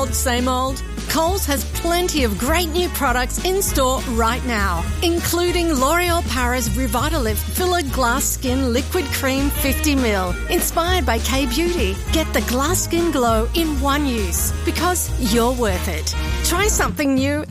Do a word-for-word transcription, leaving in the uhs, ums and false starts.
Same old? Coles has plenty of great new products in store right now, including L'Oreal Paris Revitalift Filler Glass Skin Liquid Cream fifty milliliters, inspired by K-Beauty. Get the glass skin glow in one use, because you're worth it. Try something new